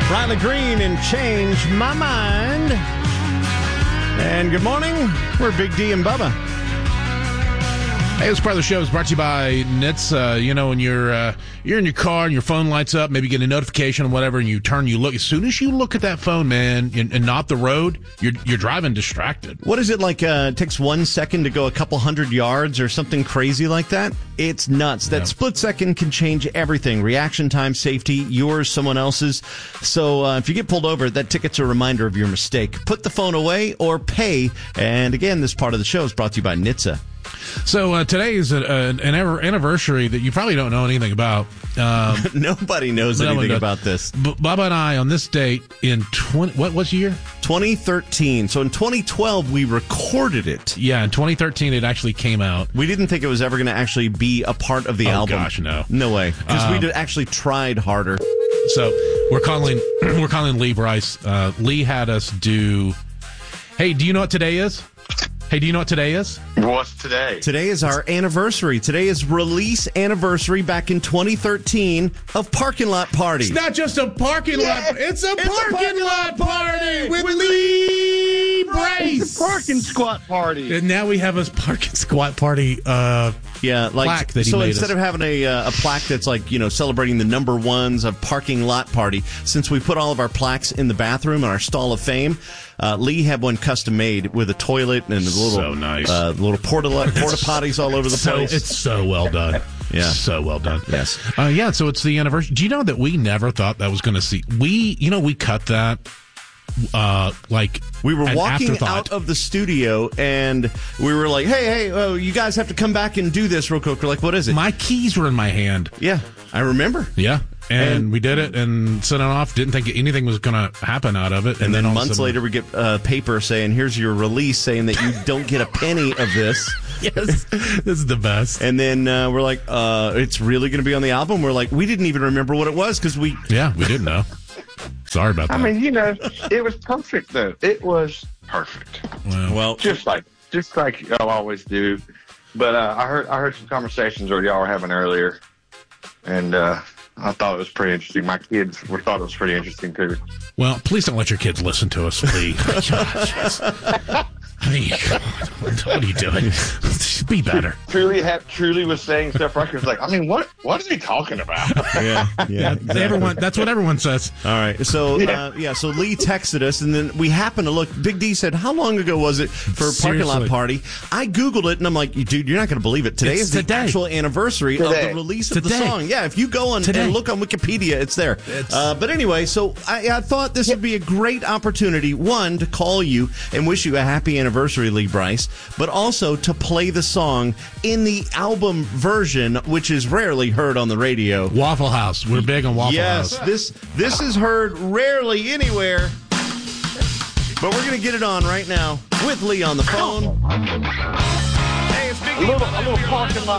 Riley Green and Change My Mind. And good morning. We're Big D and Bubba. Hey, this part of the show is brought to you by NHTSA. You know, when you're in your car and your phone lights up, maybe you get a notification or whatever, and you turn, you look. As soon as you look at that phone, man, and not the road, you're driving distracted. What is it like? It takes 1 second to go a couple hundred yards or something crazy like that? It's nuts. That split second can change everything. Reaction time, safety, yours, someone else's. So if you get pulled over, that ticket's a reminder of your mistake. Put the phone away or pay. And again, this part of the show is brought to you by NHTSA. So today is an anniversary that you probably don't know anything about. Nobody knows anything about this. Bubba and I, on this date in what was the year? 2013. So in 2012, we recorded it. Yeah, in 2013, it actually came out. We didn't think it was ever going to actually be a part of the album. Oh, gosh, no. No way. Because we actually tried harder. So we're calling Lee Brice. Lee had us do, hey, do you know what today is? Hey, do you know what today is? What's today? Today is our anniversary. Today is release anniversary back in 2013 of Parking Lot Party. It's not just a parking lot. It's a parking lot party with Lee Brice. It's a parking squat party. And now we have a parking squat party plaque that he so made instead of having a plaque that's like, you know, celebrating the number ones of Parking Lot Party, since we put all of our plaques in the bathroom in our Stall of Fame, Lee had one custom made with a toilet and a little so nice. Little porta potties all over the place. It's so well done. Yeah, so well done. Yes. Yeah. So it's the anniversary. Do you know that we never thought that was going to see? We cut that. We were walking out of the studio and we were like, hey, you guys have to come back and do this real quick. We're like, what is it? My keys were in my hand. Yeah, I remember. Yeah. And we did it and sent it off. Didn't think anything was going to happen out of it. And then months later, we get paper saying, here's your release saying that you don't get a penny of this. Yes. This is the best. And then we're like, it's really going to be on the album? We're like, we didn't even remember what it was because we... Yeah, we didn't know. Sorry about that. I mean, you know, it was perfect, though. It was perfect. Well, just like y'all always do. But I heard some conversations that y'all were having earlier, and I thought it was pretty interesting. My kids thought it was pretty interesting, too. Well, please don't let your kids listen to us, please. I mean, God, what are you doing? Be better. Truly was saying stuff right. It was like, I mean, what is he talking about? Yeah, exactly. That's what everyone says. All right. So, so Lee texted us, and then we happened to look. Big D said, how long ago was it for Parking Lot Party? I Googled it, and I'm like, dude, you're not going to believe it. Today is the actual anniversary of the release of the song. Yeah, if you go and look on Wikipedia, it's there. But anyway, so I thought this would be a great opportunity, one, to call you and wish you a happy anniversary, Lee Brice, but also to play the song in the album version, which is rarely heard on the radio. Waffle House. We're big on Waffle House. Yes, this is heard rarely anywhere. But we're going to get it on right now with Lee on the phone. Hey, it's Big D. A little parking lot.